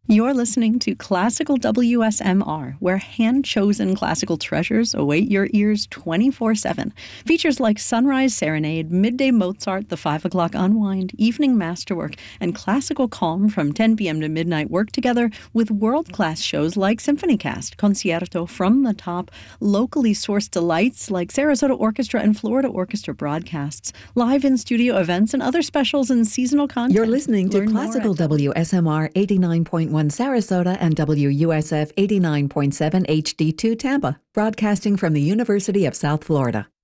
You're listening to Classical WSMR, where hand-chosen classical treasures await your ears 24/7. Features like Sunrise Serenade, Midday Mozart, the 5 o'clock Unwind, Evening Masterwork, and Classical Calm from 10 p.m. to midnight work together with world-class shows like SymphonyCast, Concerto, From the Top, locally sourced delights like Sarasota Orchestra and Florida Orchestra broadcasts, live in-studio events, and other specials and seasonal content. You're listening to Classical WSMR 89.1 Sarasota and WUSF 89.7 HD2 Tampa, broadcasting from the University of South Florida.